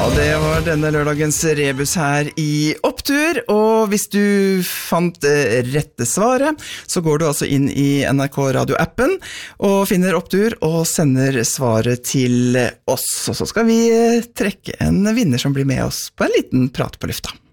det var denne lørdagens rebus her i Opptur, og hvis du fant rette svaret, så går du altså inn i NRK Radio-appen og finner Opptur og sender svaret til oss. Og så skal vi trekke en vinner som blir med oss på en liten prat på lufta.